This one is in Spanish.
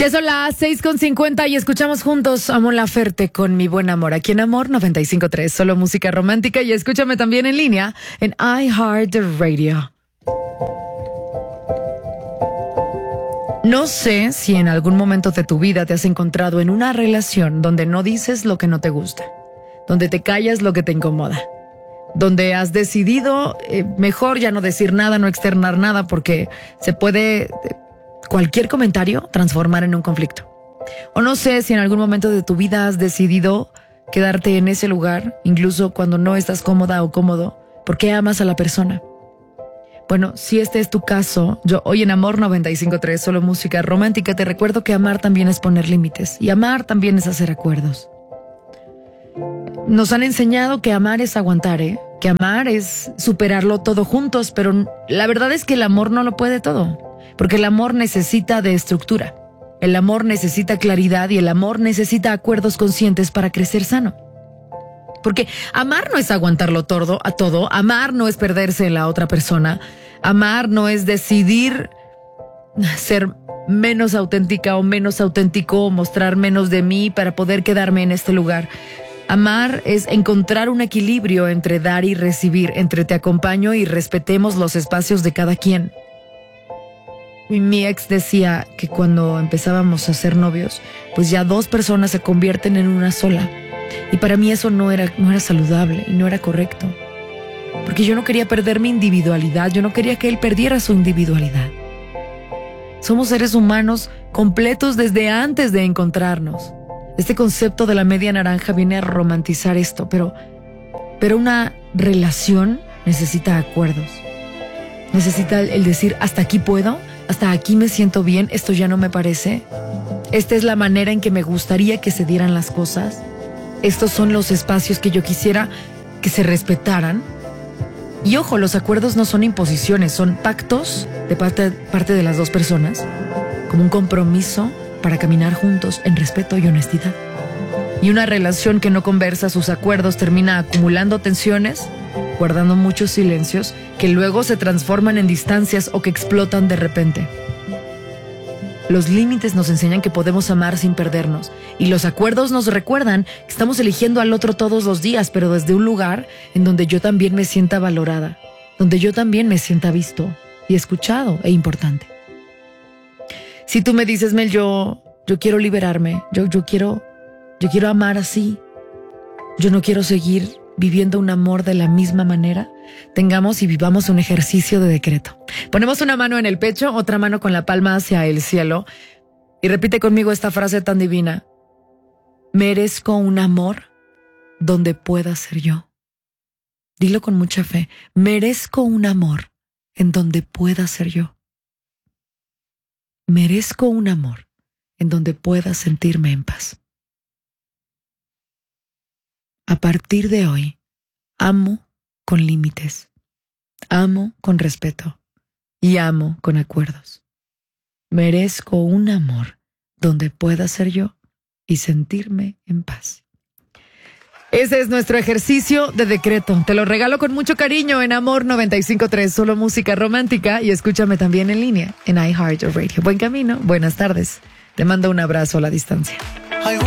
Ya son las 6:50 y escuchamos juntos a Mon Laferte con Mi Buen Amor. Aquí en Amor 95.3, solo música romántica. Y escúchame también en línea en iHeartRadio. No sé si en algún momento de tu vida te has encontrado en una relación donde no dices lo que no te gusta, donde te callas lo que te incomoda, donde has decidido mejor ya no decir nada, no externar nada, porque se puede cualquier comentario transformar en un conflicto. O no sé si en algún momento de tu vida has decidido quedarte en ese lugar, incluso cuando no estás cómoda o cómodo, porque amas a la persona. Bueno, si este es tu caso, yo hoy en Amor 95.3, solo música romántica, te recuerdo que amar también es poner límites y amar también es hacer acuerdos. Nos han enseñado que amar es aguantar, que amar es superarlo todo juntos, pero la verdad es que el amor no lo puede todo, porque el amor necesita de estructura, el amor necesita claridad y el amor necesita acuerdos conscientes para crecer sano. Porque amar no es aguantarlo todo, amar no es perderse en la otra persona, amar no es decidir ser menos auténtica o menos auténtico o mostrar menos de mí para poder quedarme en este lugar. Amar es encontrar un equilibrio entre dar y recibir, entre te acompaño y respetemos los espacios de cada quien. Mi ex decía que cuando empezábamos a ser novios, pues ya dos personas se convierten en una sola. Y para mí eso no era saludable y no era correcto. Porque yo no quería perder mi individualidad, yo no quería que él perdiera su individualidad. Somos seres humanos completos desde antes de encontrarnos. Este concepto de la media naranja viene a romantizar esto, pero una relación necesita acuerdos. Necesita el decir, hasta aquí puedo, hasta aquí me siento bien, esto ya no me parece. Esta es la manera en que me gustaría que se dieran las cosas. Estos son los espacios que yo quisiera que se respetaran. Y ojo, los acuerdos no son imposiciones, son pactos de parte de las dos personas, como un compromiso para caminar juntos en respeto y honestidad. Y una relación que no conversa sus acuerdos termina acumulando tensiones, guardando muchos silencios, que luego se transforman en distancias o que explotan de repente. Los límites nos enseñan que podemos amar sin perdernos, y los acuerdos nos recuerdan que estamos eligiendo al otro todos los días, pero desde un lugar en donde yo también me sienta valorada, donde yo también me sienta visto y escuchado e importante. Si tú me dices, Mel, yo quiero liberarme, yo quiero amar así, yo no quiero seguir viviendo un amor de la misma manera, tengamos y vivamos un ejercicio de decreto. Ponemos una mano en el pecho, otra mano con la palma hacia el cielo y repite conmigo esta frase tan divina: merezco un amor donde pueda ser yo. Dilo con mucha fe: merezco un amor en donde pueda ser yo. Merezco un amor en donde pueda sentirme en paz. A partir de hoy, amo con límites, amo con respeto y amo con acuerdos. Merezco un amor donde pueda ser yo y sentirme en paz. Ese es nuestro ejercicio de decreto. Te lo regalo con mucho cariño en Amor 95.3, solo música romántica, y escúchame también en línea en iHeartRadio. Buen camino, buenas tardes. Te mando un abrazo a la distancia.